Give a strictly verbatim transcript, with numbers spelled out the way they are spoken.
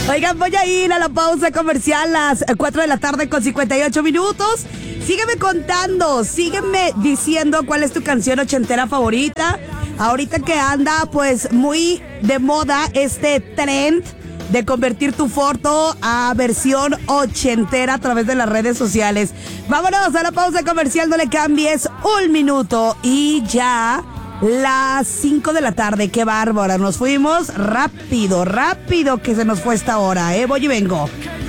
Oigan, voy a ir a la pausa comercial a las cuatro de la tarde con cincuenta y ocho minutos. Sígueme contando, sígueme diciendo cuál es tu canción ochentera favorita. Ahorita que anda pues muy de moda este trend de convertir tu foto a versión ochentera a través de las redes sociales. Vámonos a la pausa comercial, no le cambies un minuto y ya las cinco de la tarde. Qué bárbara, nos fuimos rápido, rápido que se nos fue esta hora, ¿eh? Voy y vengo.